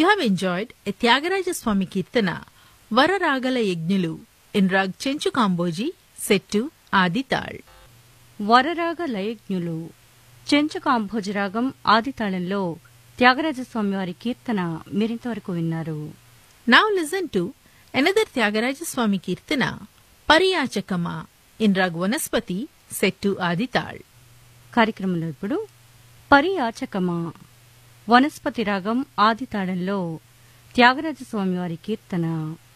You have enjoyed a Tyagaraja Swami Kirtana, Vararagala Yajñulu, in Rag Chenchu Kamboji, set to Adi Tal. వరరాగ లయజ్ఞులు Chenchu Kambhoji రాగం ఆది తాళంలో త్యాగరాజస్వామి వారి కీర్తన మీరింతవరకు విన్నారు. Now listen to another Tyagaraja Swami Kirtana, Pariyachakama, in Rag Vanaspati, set to Adi Tal. కార్యక్రమంలో ఇప్పుడు పరియాచకమా వనస్పతి రాగం ఆది తాళంలో త్యాగరాజస్వామి వారి కీర్తన.